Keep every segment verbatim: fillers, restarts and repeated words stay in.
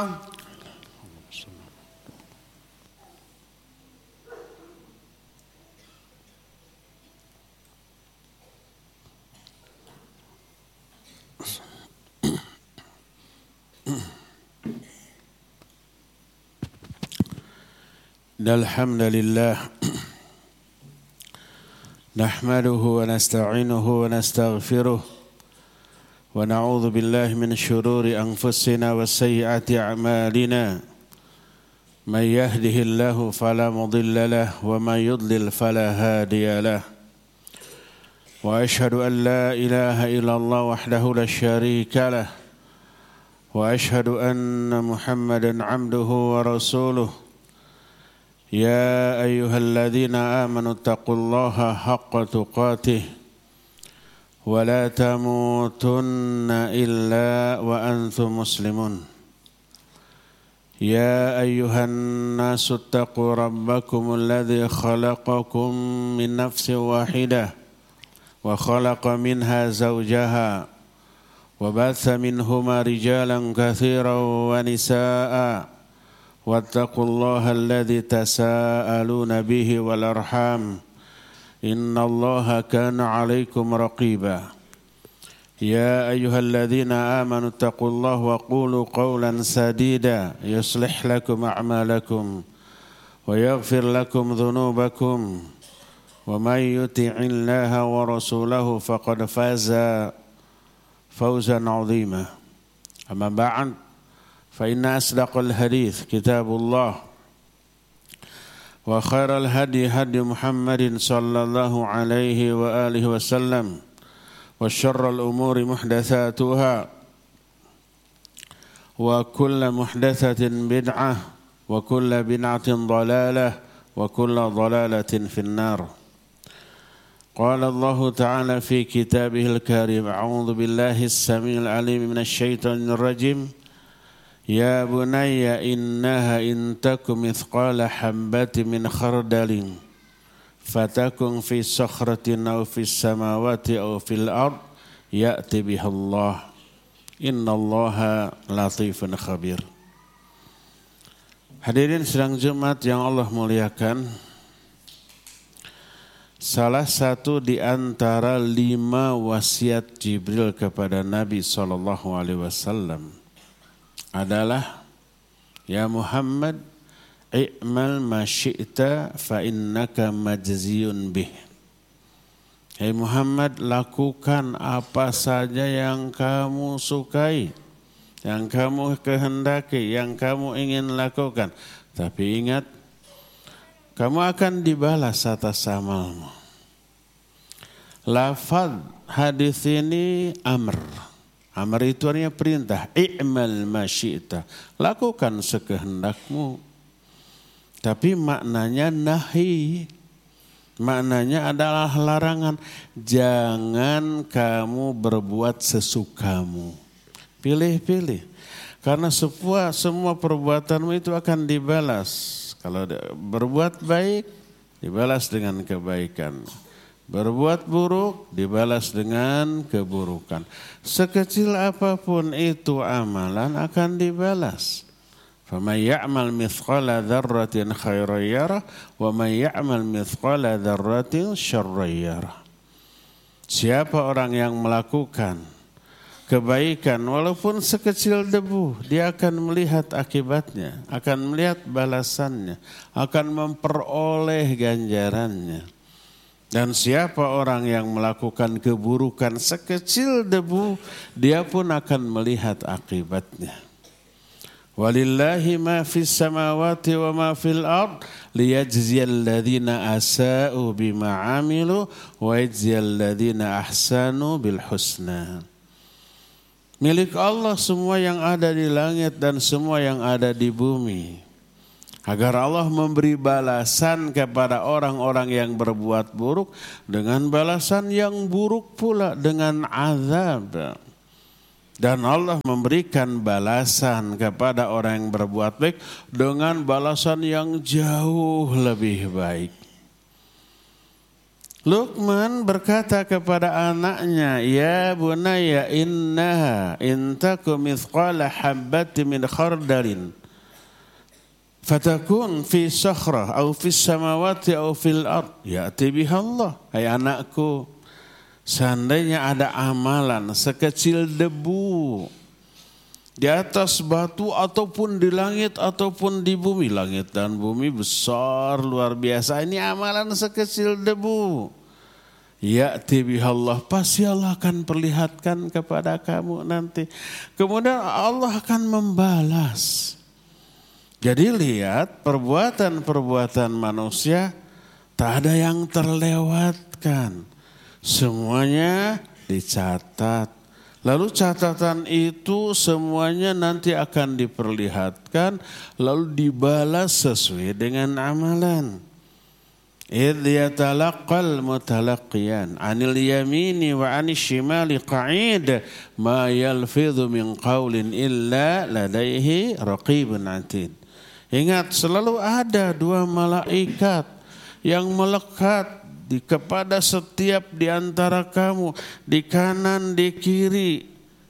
Alhamdulillah nahmaduhu wa nasta'inuhu wa nastaghfiruh wa na'udzu billahi min shururi anfusina wa sayyiati a'malina may yahdihillahu fala mudilla lahu wa may yudlil fala hadiya lahu wa ashhadu an la ilaha illallah wahdahu la syarika lahu wa ashhadu anna Muhammadan 'abduhu wa rasuluh. يا أيها الذين آمنوا اتقوا الله حق تقاته ولا تموتن إلا وأنتم مسلمون يا أيها الناس اتقوا ربكم الذي خلقكم من نفس واحدة وخلق منها زوجها وبث منهما رجالا كثيرا ونساء واتقوا الله الذي تساءلون به والأرحام إن الله كان عليكم رقيبا يا أيها الذين آمنوا اتقوا الله وقولوا قولا سديدا يصلح لكم أعمالكم ويغفر لكم ذنوبكم ومن يطع الله ورسوله فقد فاز فوزا عظيما أما بعد فإن أصدق الحديث كتاب الله وخير الهدي هدي محمد صلى الله عليه وآله وسلم وشر الأمور محدثاتها وكل محدثة بدعة وكل بدعة ضلالة وكل ضلالة في النار. قال الله تعالى في كتابه الكريم أعوذ بالله السميع العليم من الشيطان الرجيم يا بني إنها إن تك مثقال حبة من خردل فتكن في صخرة أو في السماوات أو في الأرض يأتي بها الله إن الله لطيف خبير. Hadirin sidang Jumat yang Allah muliakan, salah satu di antara lima wasiat Jibril kepada Nabi sallallahu alaihi wasallam adalah ya Muhammad i'mal ma syi'ta fa innaka majziyun bih. Hai Muhammad, lakukan apa saja yang kamu sukai, yang kamu kehendaki, yang kamu ingin lakukan. Tapi ingat, kamu akan dibalas atas amalmu. Lafaz hadis ini amr. Amar itu artinya perintah. I'mal ma syi'ta. Lakukan sekehendakmu. Tapi maknanya nahi. Maknanya adalah larangan. Jangan kamu berbuat sesukamu. Pilih-pilih. Karena semua, semua perbuatanmu itu akan dibalas. Kalau berbuat baik, dibalas dengan kebaikan. Berbuat buruk dibalas dengan keburukan. Sekecil apapun itu amalan akan dibalas. Faman ya'mal mithqala dzarratin khairan yarah wa man ya'mal mithqala dzarratin syarran yarah. Siapa orang yang melakukan kebaikan walaupun sekecil debu, dia akan melihat akibatnya, akan melihat balasannya, akan memperoleh ganjarannya. Dan siapa orang yang melakukan keburukan sekecil debu, dia pun akan melihat akibatnya. Walillahi ma fis samawati wa ma fil ard liyajziyal ladzina asa'u bima 'amilu wa yajziyal ladzina ahsanu bil husna. Milik Allah semua yang ada di langit dan semua yang ada di bumi. Agar Allah memberi balasan kepada orang-orang yang berbuat buruk dengan balasan yang buruk pula, dengan azab. Dan Allah memberikan balasan kepada orang yang berbuat baik dengan balasan yang jauh lebih baik. Luqman berkata kepada anaknya, ya bunayya innaha in taku mithqala habbatin min khardalin fatakun fi sakhrah aw fi samawati aw fil ard ya'ti biha Allah. Hai anakku, seandainya ada amalan sekecil debu di atas batu ataupun di langit ataupun di bumi. Langit dan bumi besar luar biasa. Ini amalan sekecil debu. Ya'ti bihallah, pasti Allah akan perlihatkan kepada kamu nanti. Kemudian Allah akan membalas. Jadi lihat perbuatan-perbuatan manusia tak ada yang terlewatkan. Semuanya dicatat. Lalu catatan itu semuanya nanti akan diperlihatkan, lalu dibalas sesuai dengan amalan. Idh yatalaqqal mutalaqqiyan 'anil yamini wa 'anil shimali qa'id ma yalfidhu min qawlin illa ladaihi raqibun 'atid. Ingat, selalu ada dua malaikat yang melekat di kepada setiap di antara kamu, di kanan, di kiri.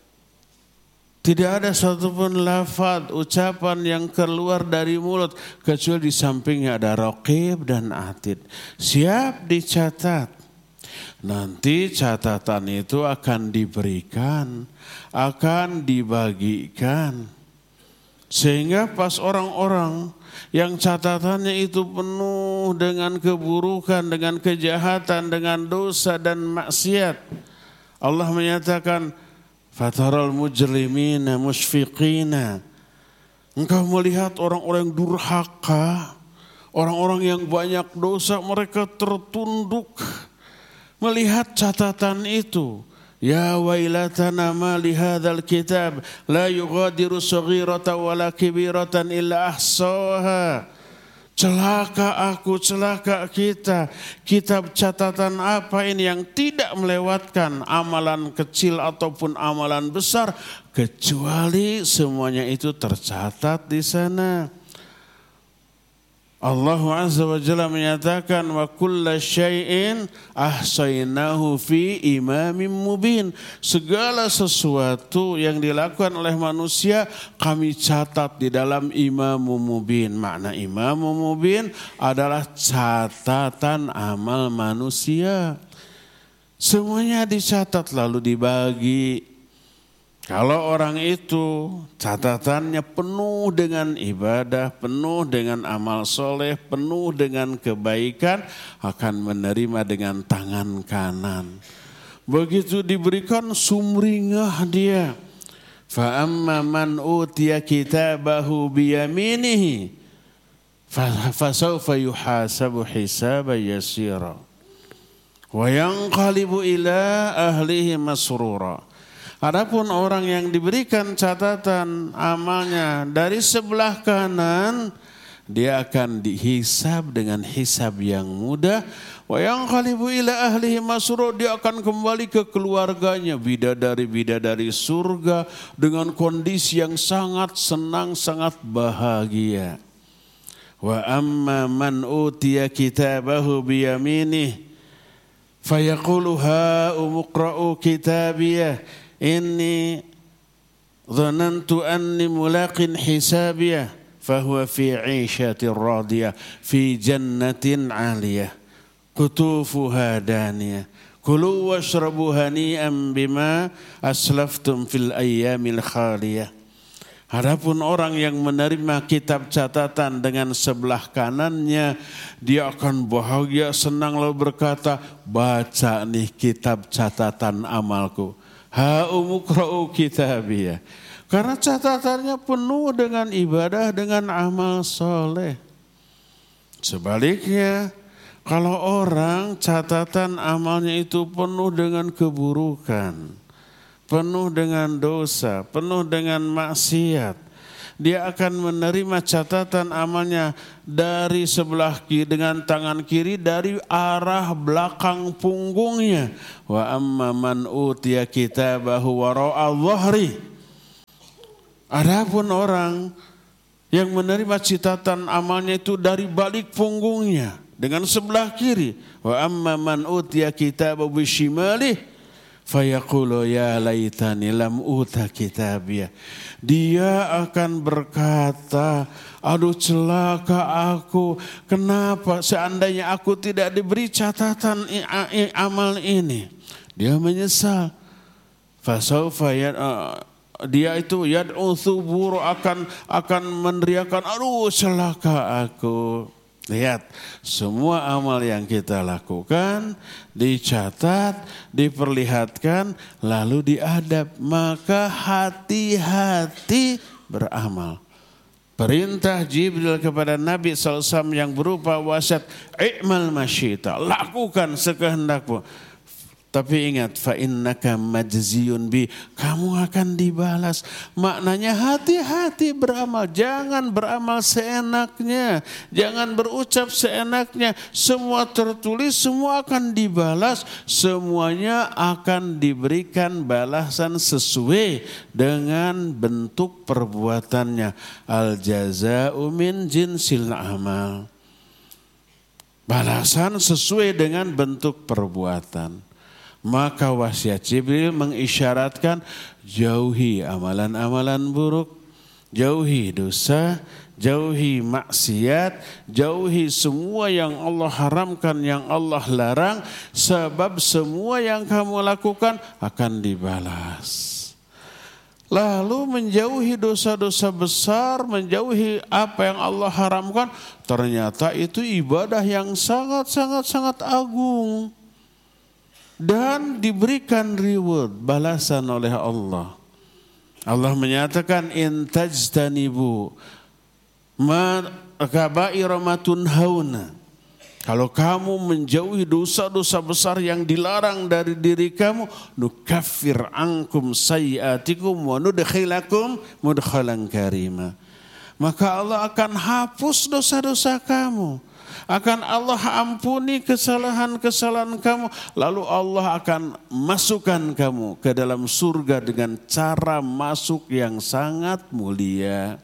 Tidak ada satupun lafaz, ucapan yang keluar dari mulut kecuali di sampingnya ada raqib dan atid. Siap dicatat. Nanti catatan itu akan diberikan, akan dibagikan. Sehingga pas orang-orang yang catatannya itu penuh dengan keburukan, dengan kejahatan, dengan dosa dan maksiat, Allah menyatakan, fataral mujrimina musfiqina. Engkau melihat orang-orang yang durhaka, orang-orang yang banyak dosa, mereka tertunduk melihat catatan itu. Ya wailatana ma li hadzal kitab la yughadiru saghiratan wala kibiratan illa ahsaha. Celaka aku, celaka kita. Kitab catatan apa ini yang tidak melewatkan amalan kecil ataupun amalan besar kecuali semuanya itu tercatat di sana. Allah Azza wa Jalla menyatakan wa kulla syai'in ahsainahu fi imamin mubin. Segala sesuatu yang dilakukan oleh manusia kami catat di dalam imamun mubin. Makna imamun mubin adalah catatan amal manusia. Semuanya dicatat lalu dibagi. Kalau orang itu catatannya penuh dengan ibadah, penuh dengan amal soleh, penuh dengan kebaikan, akan menerima dengan tangan kanan. Begitu diberikan sumringah dia. Fa amma man utiya kitabahu biyaminihi fasawfa yuhasabu hisaban yasira wa yanqalibu ila ahlihi masrura. Adapun orang yang diberikan catatan amalnya dari sebelah kanan, dia akan dihisab dengan hisab yang mudah. Wa yanqalibu ila ahlihi masrur, dia akan kembali ke keluarganya, bidadari-bidadari surga dengan kondisi yang sangat senang, sangat bahagia. Wa amma man utiya kitabahu biyaminih fayaqulu ha umqra'u kitabiyah inni dhanantu anni mulaqin hisabiyah fahuwa fi 'ishatin radiyah fi jannatin 'aliyah qutufuha daniyah kulu washrabu hani'an bima aslaftum fil ayyamil khaliyah. Adapun orang yang menerima kitab catatan dengan sebelah kanannya, dia akan bahagia, senang lalu berkata, baca nih kitab catatan amalku. Ha umqra'u kitabiyah. Karena catatannya penuh dengan ibadah, dengan amal soleh. Sebaliknya, kalau orang catatan amalnya itu penuh dengan keburukan, penuh dengan dosa, penuh dengan maksiat, dia akan menerima catatan amalnya dari sebelah kiri dengan tangan kiri dari arah belakang punggungnya. Wa amma man utiya kitabahu wara'a dhahri. Adapun orang yang menerima catatan amalnya itu dari balik punggungnya, dengan sebelah kiri. Wa amma man utiya kitabahu bishimalih fayaqulu ya laitani lam uta kitabiyah. Dia akan berkata, aduh celaka aku, kenapa seandainya aku tidak diberi catatan amal ini. Dia menyesal. Fasaufa ya, uh, dia itu yad'u thubur, akan akan meneriakan, aduh celaka aku. Lihat, semua amal yang kita lakukan dicatat, diperlihatkan, lalu diadab. Maka hati-hati beramal. Perintah Jibril kepada Nabi sallallahu alaihi wasallam yang berupa wasiat, i'mal masyita, lakukan sekehendakmu. Tapi ingat, fa innaka majziyun bi, kamu akan dibalas. Maknanya hati-hati beramal, jangan beramal seenaknya, jangan berucap seenaknya. Semua tertulis, semua akan dibalas, semuanya akan diberikan balasan sesuai dengan bentuk perbuatannya. Al jazaa'u min jinsil amal. Balasan sesuai dengan bentuk perbuatan. Maka wasiat Jibril mengisyaratkan, jauhi amalan-amalan buruk, jauhi dosa, jauhi maksiat, jauhi semua yang Allah haramkan, yang Allah larang, sebab semua yang kamu lakukan akan dibalas. Lalu menjauhi dosa-dosa besar, menjauhi apa yang Allah haramkan, ternyata itu ibadah yang sangat-sangat-sangat agung. Dan diberikan reward, balasan oleh Allah. Allah menyatakan, in tajtanibu ma kaba'ira ma tunhauna. Kalau kamu menjauhi dosa-dosa besar yang dilarang dari diri kamu, nukaffir ankum sayyiatikum wa nudkhilakum mudkhalan karima. Maka Allah akan hapus dosa-dosa kamu. Akan Allah ampuni kesalahan-kesalahan kamu. Lalu Allah akan masukkan kamu ke dalam surga dengan cara masuk yang sangat mulia.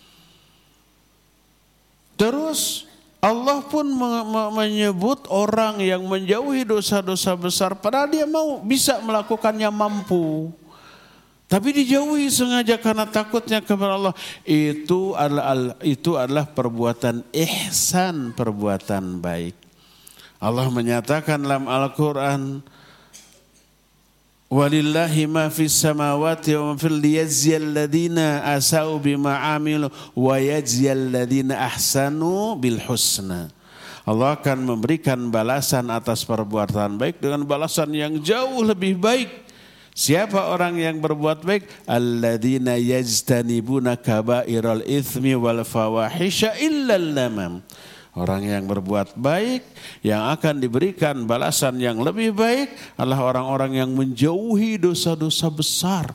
Terus Allah pun menyebut orang yang menjauhi dosa-dosa besar, padahal dia mau bisa melakukannya, mampu. Tapi dijauhi sengaja karena takutnya kepada Allah. Itu adalah itu adalah perbuatan ihsan, perbuatan baik. Allah menyatakan dalam Al-Quran, walillahi ma fis samawati wa ma fil liyajziyal ladina asau bima amilu wa yajziyal ladina ahsanu bil husna. Allah akan memberikan balasan atas perbuatan baik dengan balasan yang jauh lebih baik. Siapa orang yang berbuat baik? Alladzina yajtanibuna kaba'iral itsmi wal fawahisha illal lamam. Orang yang berbuat baik yang akan diberikan balasan yang lebih baik adalah orang-orang yang menjauhi dosa-dosa besar.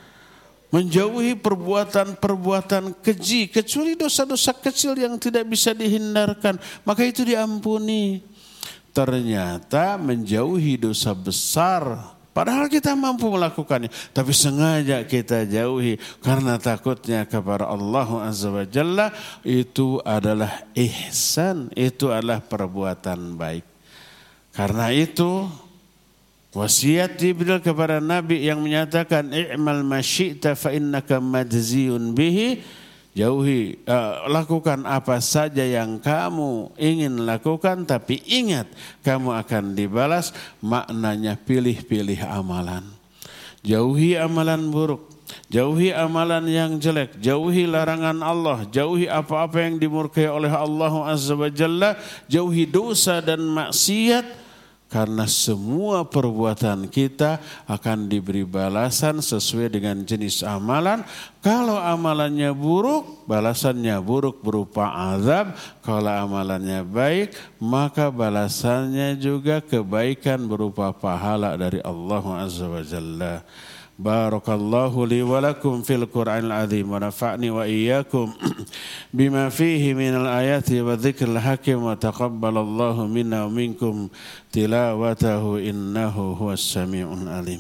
Menjauhi perbuatan-perbuatan keji, kecuali dosa-dosa kecil yang tidak bisa dihindarkan, maka itu diampuni. Ternyata menjauhi dosa besar, padahal kita mampu melakukannya, tapi sengaja kita jauhi karena takutnya kepada Allah Azza wa Jalla. Itu adalah ihsan, itu adalah perbuatan baik. Karena itu wasiat Jibril kepada Nabi yang menyatakan, i'mal masyi'ta fa innaka majziyun bihi. Jauhi, uh, lakukan apa saja yang kamu ingin lakukan, tapi ingat kamu akan dibalas. Maknanya pilih-pilih amalan. Jauhi amalan buruk, jauhi amalan yang jelek, jauhi larangan Allah, jauhi apa-apa yang dimurkai oleh Allah Azza wa Jalla, jauhi dosa dan maksiat. Karena semua perbuatan kita akan diberi balasan sesuai dengan jenis amalan. Kalau amalannya buruk, balasannya buruk berupa azab. Kalau amalannya baik, maka balasannya juga kebaikan berupa pahala dari Allah Azza wa Jalla. Barakallahu li wa lakum fil Qur'anil azim wa nafa'ni wa iyyakum bima fihi minal ayati wa dzikril hakim wa taqabbalallahu minna wa minkum tilawatahu innahu huwas sami'un alim.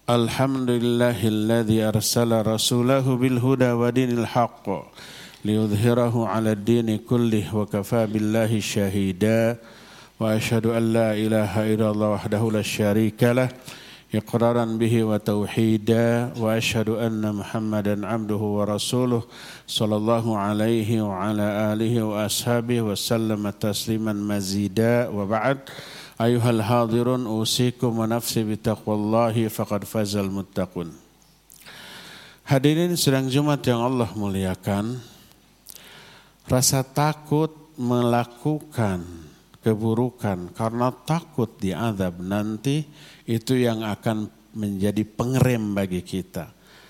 Alhamdulillahilladzi arsala rasulahu bil huda wa dinil haqq liyudhhirahu 'ala ad-dini kullih wa kafaa billahi syahida wa asyhadu an la ilaha illallah wahdahu la syarika lah iqraran bihi wa tauhida wa asyhadu anna Muhammadan 'abduhu wa rasuluh sallallahu alaihi wa ala alihi wa ashabihi wa sallama tasliman mazida wa ba'd. Ayuhal hadirun usikum wa nafsi bitaqwallahi faqad fazal muttaqun. Hadirin sidang Jumat yang Allah muliakan, rasa takut melakukan keburukan karena takut diazab nanti itu yang akan menjadi pengerem bagi kita.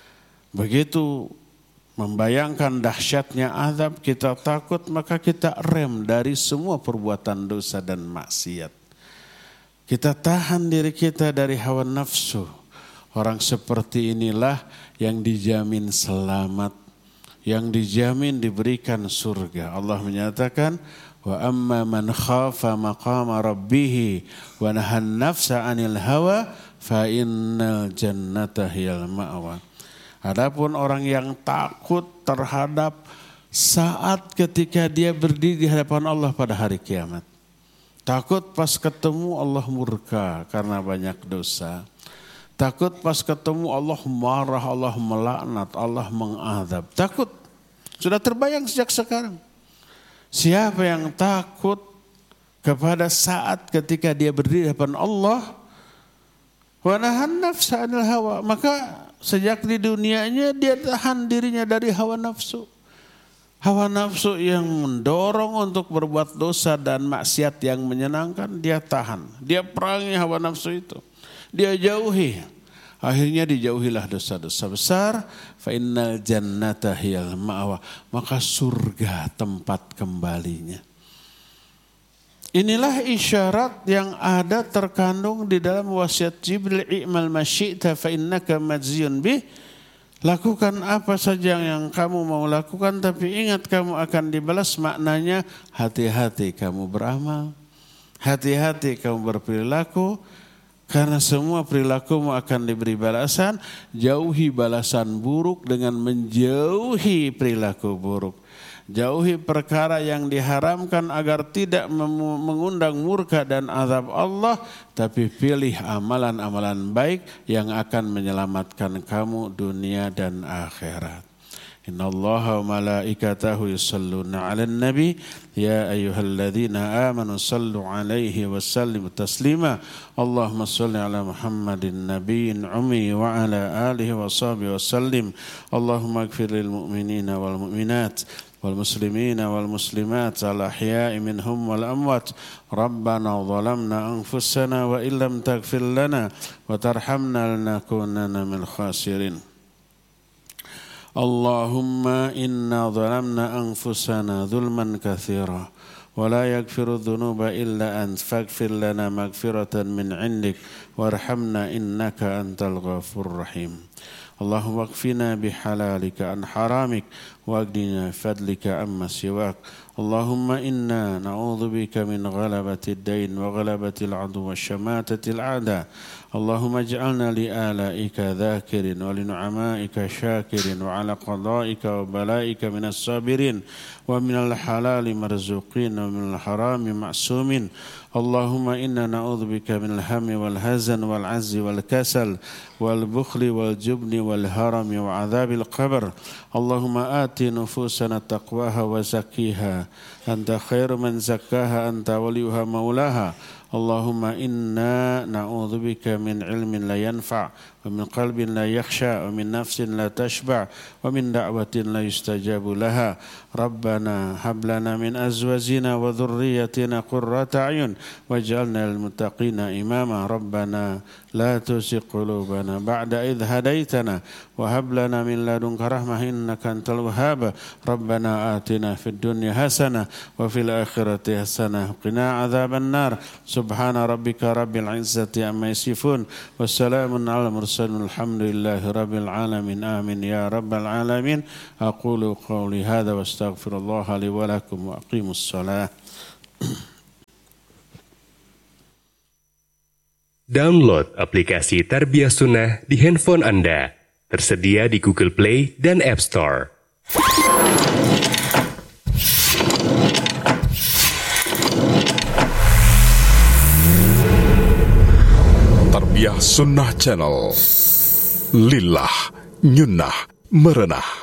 Begitu membayangkan dahsyatnya azab, kita takut, maka kita rem dari semua perbuatan dosa dan maksiat. Kita tahan diri kita dari hawa nafsu. Orang seperti inilah yang dijamin selamat, yang dijamin diberikan surga. Allah menyatakan, wa amma man khafa maqama rabbih wa nahan nafsa 'anil hawa fa innal jannata hiyal ma'wa. Adapun orang yang takut terhadap saat ketika dia berdiri di hadapan Allah pada hari kiamat. Takut pas ketemu Allah murka karena banyak dosa. Takut pas ketemu Allah marah, Allah melaknat, Allah mengadab. Takut. Sudah terbayang sejak sekarang. Siapa yang takut kepada saat ketika dia berdiri di hadapan Allah, wa nahan nafsa 'anil hawa, maka sejak di dunianya dia tahan dirinya dari hawa nafsu. Hawa nafsu yang mendorong untuk berbuat dosa dan maksiat yang menyenangkan, dia tahan. Dia perangi hawa nafsu itu. Dia jauhi. Akhirnya dijauhilah dosa-dosa besar. Fa innal jannata hiyal ma'wa. Maka surga tempat kembalinya. Inilah isyarat yang ada terkandung di dalam wasiat Jibril, i'mal masyi'ta fa innaka majziyun bih. Lakukan apa saja yang kamu mau lakukan, tapi ingat kamu akan dibalas. Maknanya hati-hati kamu beramal, hati-hati kamu berperilaku, karena semua perilakumu akan diberi balasan. Jauhi balasan buruk dengan menjauhi perilaku buruk. Jauhi perkara yang diharamkan agar tidak mengundang murka dan azab Allah, tapi pilih amalan-amalan baik yang akan menyelamatkan kamu dunia dan akhirat. Innallaha wa malaikatahu yusalluna 'alan nabi ya ayyuhalladzina amanu sallu 'alaihi wa sallimu taslima. Allahumma shalli 'ala Muhammadin nabiyyin ummi wa 'ala alihi wa sahbihi wa sallim. Allahumma ighfir lil mu'minina wal mu'minat والمسلمين والمسلمات الأحياء منهم والأموات ربنا ظلمنا أنفسنا وإن لم تغفر لنا وترحمنا لنكونن من الخاسرين اللهم إنا ظلمنا أنفسنا ظلما كثيرا ولا يغفر الذنوب إلا أنت فاغفر لنا مغفرة من عندك وارحمنا إنك أنت الغفور الرحيم اللهم اكفنا بحلالك عن حرامك واغننا بفضلك عما سواك اللهم إنا نعوذ بك من غلبة الدين وغلبة العدو وشماتة الأعداء اللهم اجعلنا لآلائك ذاكر ولنعمائك شاكر وعلى قضائك وبلائك من الصابرين ومن الحلال مرزوقين ومن الحرام معصومين اللهم إنا نعوذ بك من الهم والهزن والعجز والكسل والبخل والجبن والهرم وعذاب القبر اللهم آت نفوسنا تقواها وزكيها أنت خير من زكاها أنت وليها مولاها اللهم إنا نعوذ بك من علم لا ينفع ومن قلب لا يخشى ومن نفس لا تشبع ومن دعوة لا يستجاب لها ربنا هب لنا من أزواجنا وذريتنا قرة أعين واجعلنا للمتقين إماما ربنا لا تزغ قلوبنا بعد إذ هديتنا وهب لنا من لدنك رحمة إنك أنت الوهاب ربنا آتنا في الدنيا حسنة وفي الآخرة حسنة وقنا عذاب النار سبحان ربك رب العزة عما يصفون والسلام على المرسلين الحمد لله رب العالمين آمين يا رب العالمين أقول قولي هذا واستغفر الله لي ولكم وأقيموا الصلاة. Download aplikasi Tarbiyah Sunnah di handphone Anda. Tersedia di Google Play dan App Store. Tarbiyah Sunnah Channel. Lillah, nyunnah, merenah.